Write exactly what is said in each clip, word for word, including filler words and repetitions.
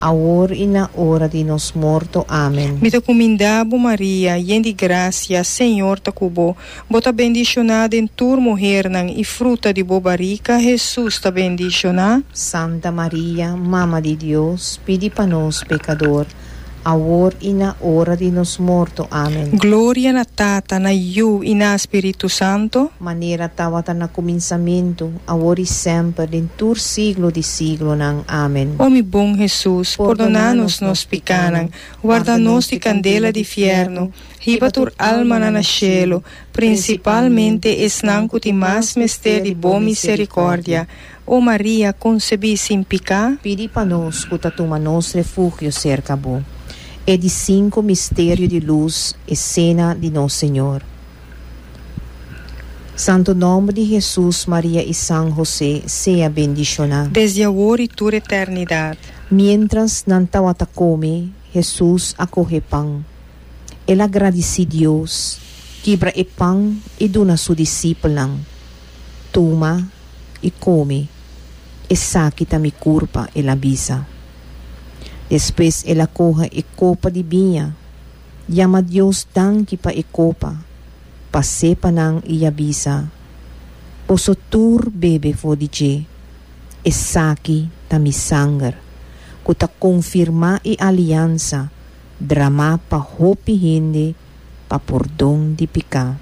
agora e na hora de nos morto. Amém. Me te comendabo Maria, yen de gracia, Senhor te cubo, bota bendicionada em tua mulher nang e fruta de bobarica, Jesus te bendiciona. Santa Maria, Mama de Deus, pedi para nós pecador, agora e na hora de nos morto. Amém. Glória na Tata, na Iu e na Espírito Santo. Maneira tawata na começamento, agora e sempre, em tur siglo de siglo nang. Amém. Ó mi bom Jesus, perdona-nos nos picanang, guarda-nos de candela de fierno, riba tur alma na cielo, principalmente esnanco de mais mistério de boa misericórdia. Ó Maria, concebi sem picar, pedi para nós, que tatuma nos refúgio cerca bo. É de cinco mistério de luz e cena de Nosso Senhor. Santo nome de Jesus, Maria e São José, seja bendicionado. desde agora e toda eternidade. Mientras nantawata come, Jesus acorre pão. Ele agradece a Deus, quebra o pão e dona a seu discípulo. Toma e come, e saque também curpa e la bisa. Depois ela corre e copa de vinha, chama Deus danke pa e copa, passe panang e a bisa. Posso tur bebe fodice, e saque também sangue, kuta confirma e aliança, drama pa hopi hindi, pa perdão de picar.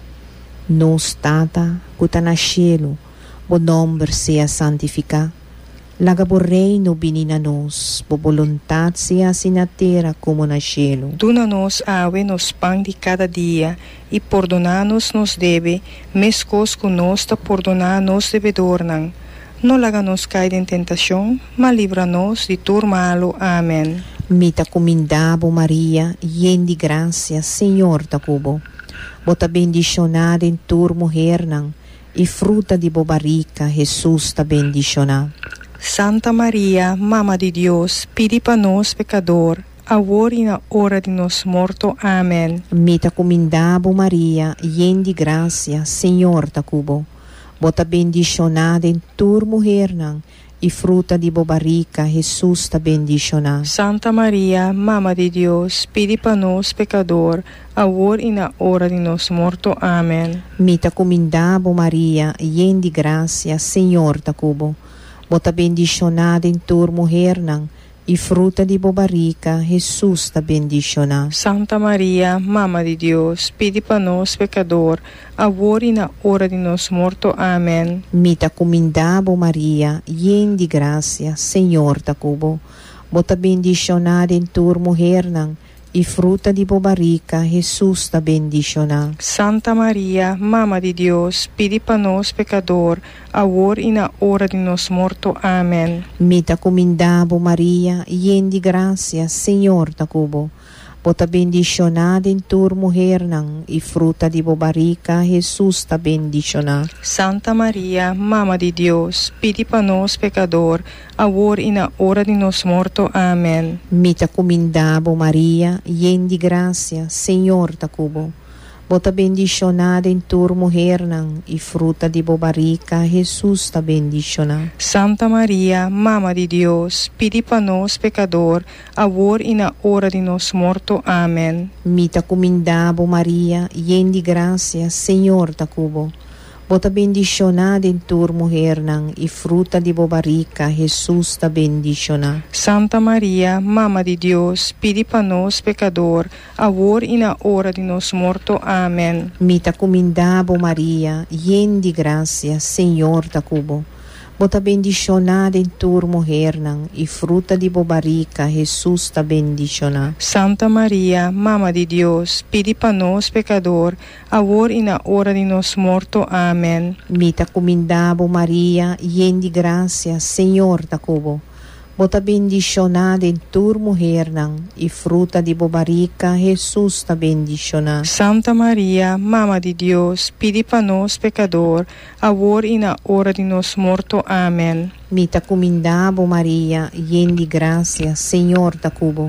Nos tata, kuta na cielo, o nome seja santificado. Laga bo reino binina nos, bo voluntad seja assim na terra como na cielo. Duna-nos ave nos pão de cada dia, e perdona-nos nos deve, mescos com nós ta perdonar nos devedor nang. Não laga-nos cair em tentação, mas livra-nos de tudo malo. Amém. Mita comendabo Maria, yen de graça, Senhor ta cubo. Bota bendicionada em tua mulher nang, e fruta de bobarica, Jesus ta bendiciona. Santa Maria, Mama de Deus, pedi para nós pecador, agora e na hora de nos morto. Amém. Mita comendabo Maria, yen de graça, Senhor ta cubo. Bota bendicionada em tua mulher nang, e fruta de bobarica, Jesus ta bendiciona. Santa Maria, Mama de Deus, pedi para nós pecador, agora e na hora de nos morto. Amém. Mita comendabo Maria, yen de graça, Senhor ta cubo. Bota bendicionada em tua mulher nang, e fruta de bobarica, Jesus ta bendiciona. Santa Maria, Mama de Deus, pedi para nós pecador, agora e na hora de nos morto. Amém. Mita comendabo Maria, yen de graça, Senhor ta cubo. Bota bendicionada em tua mulher nang, e fruta de bobarica, Jesus ta bendiciona. Santa Maria, Mama de Deus, pedi para nós pecador, agora e na hora de nos morto. Amém. Mita comendabo Maria, yen de graça, Senhor ta cubo. Bota bendicionada em tua mulher nang, e fruta de bobarica, Jesus ta bendiciona. Santa Maria, Mama de Deus, pedi para nós pecador, agora e na hora de nos morto. Amém. Mita comendabo Maria, yen de graça, Senhor ta cubo. Bota bendicionada em tua mulher nang, e fruta de bobarica, Jesus ta bendiciona. Santa Maria, Mama de Deus, pedi para nós pecador, agora e na hora de nos morto. Amém. Mita comendabo Maria, yen de graça, Senhor ta cubo. Bota bendicionada em tua mulher nang, e fruta de bobarica, Jesus ta bendiciona. Santa Maria, Mama de Deus, pedi para nós pecador, agora e na hora de nos morto. Amém. Mita comendabo Maria, yen de graça, Senhor ta cubo. Bota bendicionada em tua mulher nang, e fruta de bobarica, Jesus ta bendiciona. Santa Maria, Mama de Deus, pedi para nós pecador, agora e na hora de nos morto. Amém. Mita comendabo Maria, yen de graça, Senhor ta cubo. Bota bendicionada em tua mulher nang, e fruta de bobarica, Jesus ta bendiciona. Santa Maria, Mama de Deus, pedi para nós pecador, agora e na hora de nos morto. Amém. Mita comendabo Maria, yen de graça, Senhor ta cubo.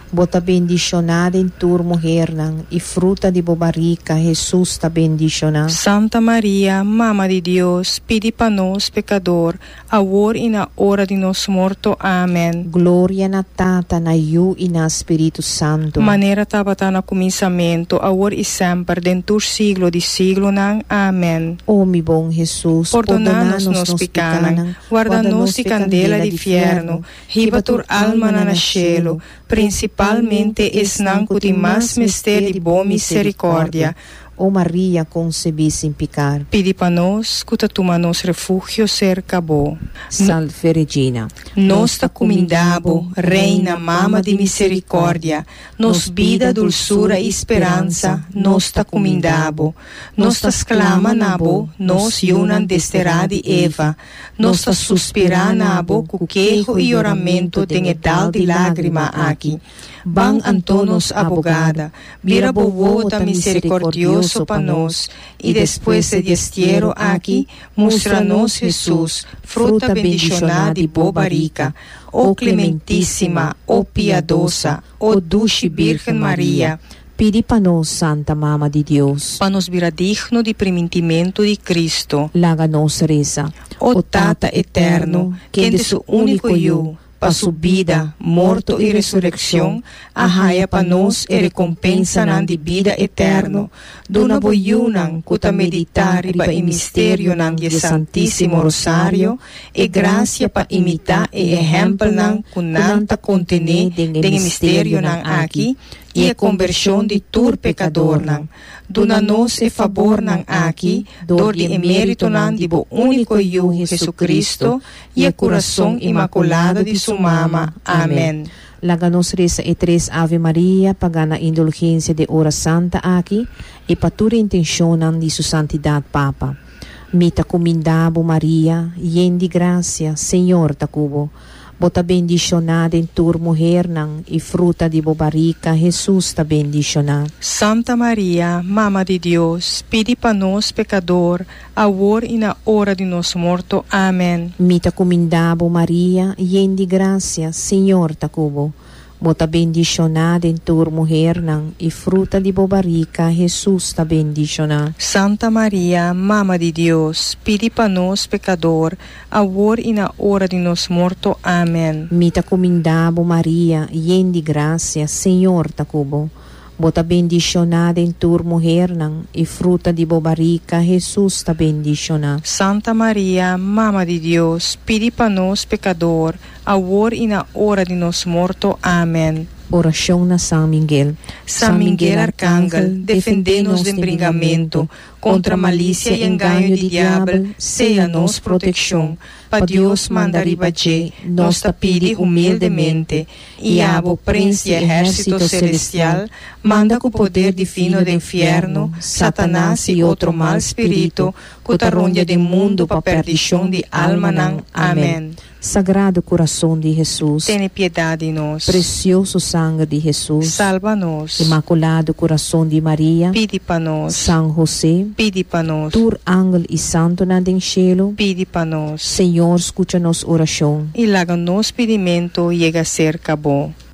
Bota bendicionada em tua mulher nang, e fruta de bobarica, Jesus ta bendicionado. Santa Maria, Mama de Deus, pedi para nós, pecador, agora e na hora de nosso morto. Amém. Glória na Tata, na Iu e na Espírito Santo. Maneira tabata na começamento, agora e sempre, dentro siglo de siglo nang. Amém. Oh, mi bom Jesus, perdonanos nos picanang, guarda-nos de candela de fierno, ribatur alma na cielo, principalmente es nanco de mais mistério de boa misericórdia. Ó Maria concebida sem pecar, pedi para nós, cuta tuma nos refúgio cerca bo. Salve Regina, nos ta comindabo, Reina, Mama de misericórdia, nos vida, dulçura e esperança, nos ta comindabo, nos ta exclama nabo, nos yunan desterá de Eva, nos ta suspira nabo, cuquejo e oramento den edal de lágrima aqui. Ban Antonos abogada, vira bovota misericordioso para nós, e depois de destiero aqui, mostra-nos Jesus, fruta bendicionada e bobarica, ó clementíssima, ó piedosa, ó dulce Virgem Maria, pedi para nós, Santa Mama de Deus, para nos vira digno de primitimento de Cristo. Laga nos reza, ó Tata eterno, quem de seu único eu, para sua vida, morto e ressurreição, arraia para nós e recompensa nan de vida eterno. Dona boiunan, cuta meditar riba e mistério nan de Santíssimo Rosário, e graça para imitar e exemplo nan kunanta contene den mistério nan aqui, e a conversão de tur pecador nan. Dona nos e favor nan aqui, dor de emérito nan de bo único eu, Jesucristo, e a coração imaculado de sua mama. Amém. Laga nos reza e três Ave Maria, pagana indulgência de hora santa aqui, e patura intencionam de sua santidade Papa. Mita comindabo Maria, yen de graça, Senhor ta cubo. Bota bendicionada em tua mulher nang, e fruta de bobarica, Jesus ta bendicionado. Santa Maria, Mama de Deus, pedi para nós, pecador, agora e na hora de nosso morto. Amém. Mita comindabo Maria, yen de graça, Senhor ta cubo. Bota bendicionada em tua mulher nang, e fruta de bobarica, Jesus ta bendicionado. Santa Maria, Mama de Deus, pedi para nós, pecador, agora e na hora de nosso morto. Amém. Mita comindabo Maria, yen de graça, Senhor ta cubo. Bota bendicionada em tua mulher nang, e fruta de bobarica, Jesus ta bendicionado. Santa Maria, Mama de Deus, pedi para nós, pecador, agora e na hora de nosso morto. Amém. Oração na São Miguel. São Miguel Arcángel, defendei-nos do embringamento, contra a malícia e engano do diabo, seja nos proteção. Para Deus mandar ibaje, nos tapide humildemente, e abo príncipe e exército celestial, manda com o poder divino do inferno, Satanás e outro mal espírito, cutarronha do mundo para perdição de alma nan. Amém. Sagrado coração de Jesus, tenha piedade de nós. Precioso sangue de Jesus, salva-nos. Imaculado coração de Maria, pede para nós. São José, pede para nós. Tur ángel e santo na den cielo, pede para nós. Senhor, escuta-nos oração. E laga nos pedimento chega a ser cabo.